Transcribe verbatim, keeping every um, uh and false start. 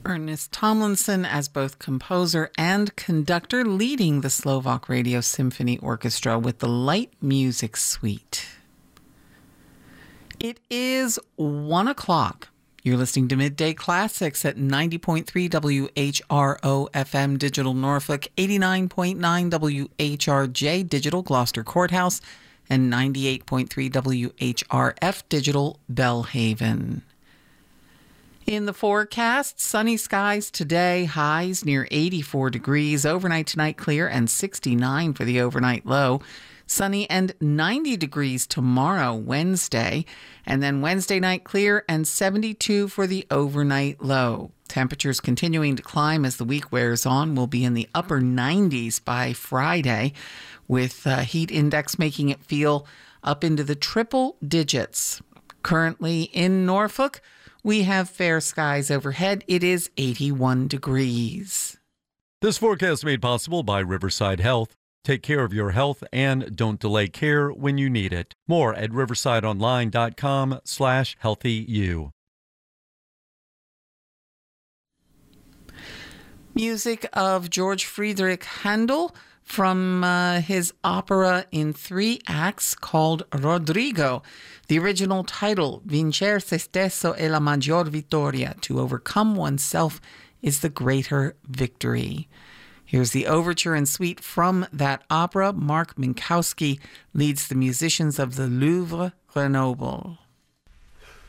Ernest Tomlinson as both composer and conductor, leading the Slovak Radio Symphony Orchestra with the Light Music Suite. It is one o'clock. You're listening to Midday Classics at ninety point three W H R O F M Digital Norfolk, eighty-nine point nine W H R J Digital Gloucester Courthouse, and ninety-eight point three W H R F Digital Bellhaven. In the forecast, sunny skies today, highs near eighty-four degrees. Overnight tonight clear and sixty-nine for the overnight low. Sunny and ninety degrees tomorrow, Wednesday. And then Wednesday night clear and seventy-two for the overnight low. Temperatures continuing to climb as the week wears on. Will be in the upper nineties by Friday, with uh, heat index making it feel up into the triple digits. Currently in Norfolk, we have fair skies overhead. It is eighty-one degrees. This forecast made possible by Riverside Health. Take care of your health and don't delay care when you need it. More at riversideonline.com slash healthyu. Music of George Friedrich Handel from uh, his opera in three acts called Rodrigo. The original title, Vincer se stesso è la maggior vittoria, to overcome oneself is the greater victory. Here's the overture and suite from that opera. Mark Minkowski leads the musicians of the Louvre Grenoble.